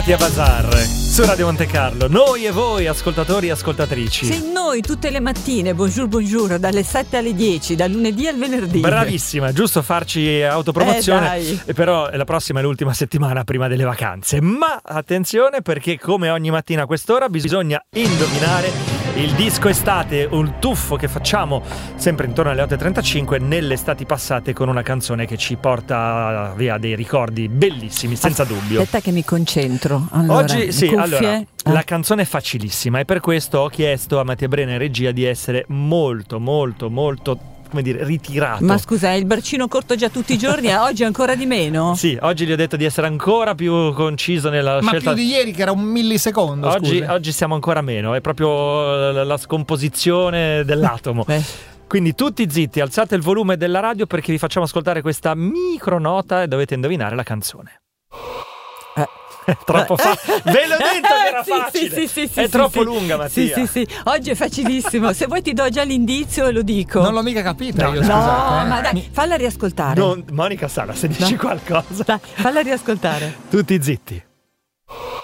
a Bazar su Radio Monte Carlo, noi e voi ascoltatori e ascoltatrici. Sì, noi tutte le mattine, bonjour, dalle 7 alle 10, dal lunedì al venerdì. Bravissima, giusto farci autopromozione, però la prossima è l'ultima settimana prima delle vacanze. Ma attenzione, perché come ogni mattina a quest'ora bisogna indovinare il disco estate, un tuffo che facciamo sempre intorno alle 8.35 nelle estati passate con una canzone che ci porta via dei ricordi bellissimi, senza dubbio. Aspetta che mi concentro. Allora, oggi sì, allora, la canzone è facilissima e per questo ho chiesto a Mattia Brena in regia di essere molto, come dire, ritirato. Ma scusa, il braccino corto già tutti i giorni e oggi ancora di meno? Sì, oggi gli ho detto di essere ancora più conciso nella scelta. Ma più di ieri che era un millisecondo. Oggi siamo ancora meno, è proprio la scomposizione dell'atomo. Quindi tutti zitti, alzate il volume della radio perché vi facciamo ascoltare questa micronota e dovete indovinare la canzone. Troppo ve l'ho detto che era facile. Sì, è troppo lunga, Mattia. Sì, oggi è facilissimo. Se vuoi ti do già l'indizio e lo dico. Non l'ho mica capita. No, ma dai, falla riascoltare. Monica Sala, se dici qualcosa. Dai, falla riascoltare. Tutti zitti.